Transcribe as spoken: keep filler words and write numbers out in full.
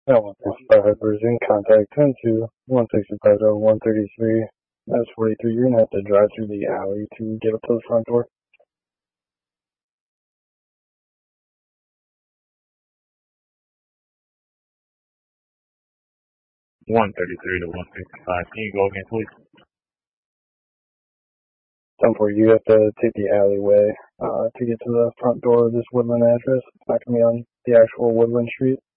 At one sixty-five Brazilian, contact ten two, one sixty-five to one thirty-three. That's forty-three. You're going to have to drive through the alley to get up to the front door. one thirty-three to one sixty-five. Can you go again, please? ten four, you have to take the alleyway uh, to get to the front door of this Woodland address. It's not going to be on the actual Woodland Street.